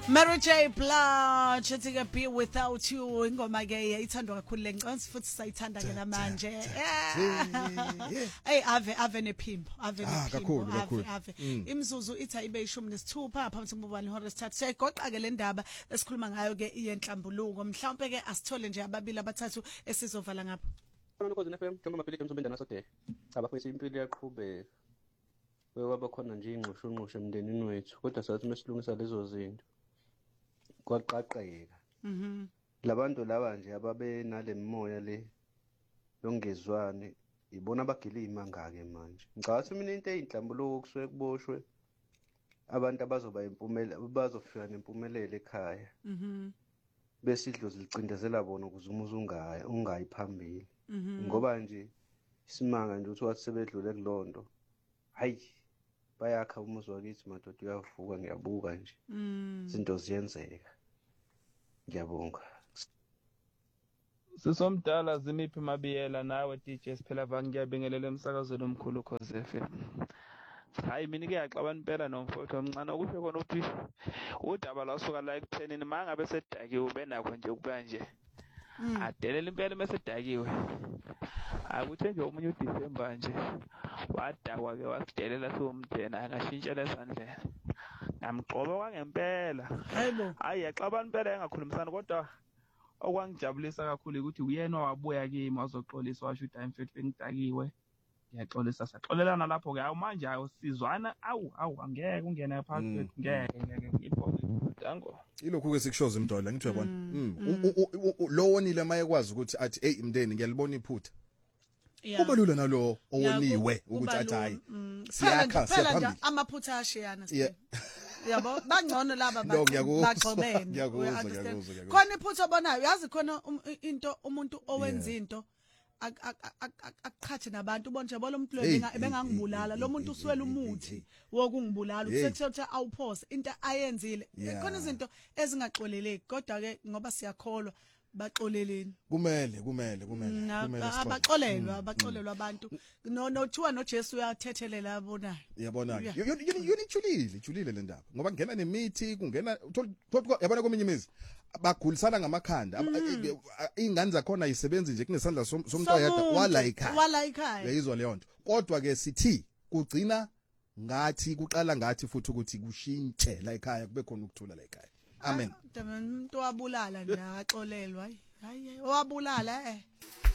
Mary J. Blige ethi ke Be Without You ingoma ke iyithandwa kakhulu lencane futhi sayithanda ke namanje. Hey ave nephimbo ave imzuzu ithi ayibe 16 phakathi kubani hora sithathu siyayigoqa ke le ndaba esikhuluma ngayo ke iyenhlambuluko mhlawumbe ke asithole nje ababili abathathu esizovala ngapha. Nkosi FM njengoba mabhilike emsombeni nasode cha bafethu impilo yaqhubeka kwaba khona nje ingxushunqusho emndenini wethu kodwa sathi mesilungisa lezo zinto kwaqaqeka labantu laba nje ababe nalemimoya le yongezwane ibona abagila imanga ke manje ngicabanga mina into eyinhlambuluko kusuke kuboshwe abantu abazoba impumela bazofika nempumelelo ekhaya besidlo zilicindezela bona ukuze umuzi ungayi phambili ngoba nje isimanga nje uthi wathi sebedlule kulonto hayi bayakha umuzi wakithi madoda uyavuka ngiyabuka nje izinto ziyenzeka ngiyabonga Sisomdala Zimiphi Mabiyela nawe DJ Siphela ngiyabingelela emsakazweni omkhulu Khosi FM. Hayi mina ke yaxabana impela nomfowethu omncane okusho khona ukuthi udaba lwasuka la ekuthenini mangabe sedakiwe ubenakho nje ukuba nje adelela impela mesedakiwe akuthe nje omunye uDisemba nje wadakwa ke wasidelela siwumthena akashintshela esandleni ngamgcoba kwangempela hayi yaxabana impela engakhulumisana kodwa okwangijabulisa kakhulu ukuthi uyena wabuya kimi wazoxolisa washo ukuthi mfethu bengidakiwe ngiyaxolisa saxolelana lapho ke manje ayosizwana angeke ungene phakathi ngeke ngibonge dango ilokhu ke sikushoza imdola ngithi uyabona lo wonile maye kwazi ukuthi athi hey imndeni ngiyalibona iphutha kuba lula nalo owoniwe ukuthi athi hayi siyakha siyaphambili amaphutha ashiyana yabo bangcono laba baxobene khona iphutha obonayo yazi khona into umuntu owenza into akaqhathe nabantu bonje bolo umuntu lo bengangibulala lo muntu uswela umuthi wokungibulala usethe awuphose into ayenzile khona izinto ezingaxoleleki kodwa ke ngoba siyakholwa baxoleleni kumele abaxolelwa abantu nothiwa noJesu uyathethelela abonayo yabona yonijulile le ndaba ngoba ngena nemithi kungena yabona kweminye imizi bagulisana ngamakhanda ingane zakhona ayisebenzi nje kunesandla somuntu oyedwa wala ekhaya yayizwa leyo nto kodwa ke sithi kugcina ngathi kuqala ngathi futhi ukuthi kushintshe la ekhaya kube khona ukuthula la ekhaya amen umuntu wabulala nje akaxolelwa hayi wabulala